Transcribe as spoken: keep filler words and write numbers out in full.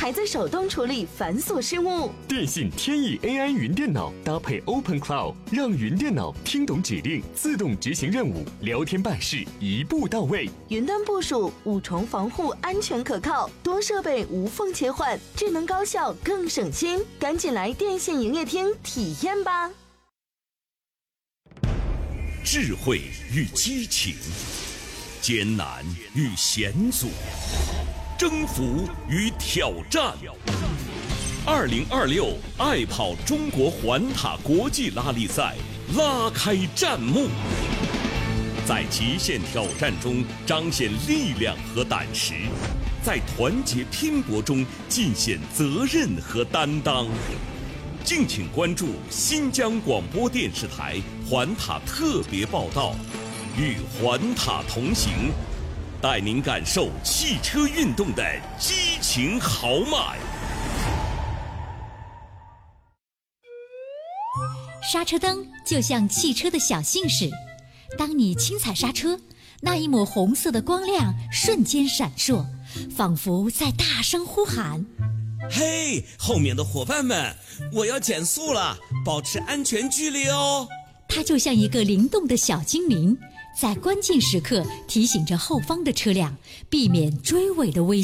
还在手动处理繁琐事务。 电信天翼 A I 云电脑搭配 Open Cloud， 让云电脑听懂指令，自动执行任务，聊天办事一步到位。 云端部署，五重防护，安全可靠，多设备无缝切换，智能高效更省心。赶紧来电信营业厅体验吧！ 智慧与激情，艰难与险阻，征服与挑战。二零二六爱跑中国环塔国际拉力赛拉开战幕，在极限挑战中彰显力量和胆识，在团结拼搏中尽显责任和担当。敬请关注新疆广播电视台环塔特别报道，与环塔同行，带您感受汽车运动的激情豪迈。 刹车灯就像汽车的小信使，当你轻踩刹车，那一抹红色的光亮瞬间闪烁，仿佛在大声呼喊： 嘿，后面的伙伴们，我要减速了，保持安全距离哦。 它就像一个灵动的小精灵，在关键时刻提醒着后方的车辆，避免追尾的危险。